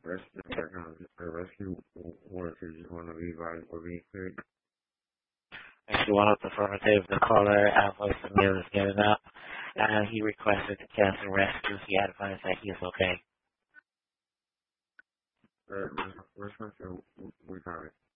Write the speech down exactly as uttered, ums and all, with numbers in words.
rescue technology or rescue workers just want to leave out for being sick. ninety-one with affirmative. The caller uh, voiced the mail is getting up. Uh, he requested to cancel rescue. He advised that he is okay. Uh, rescue, we got it.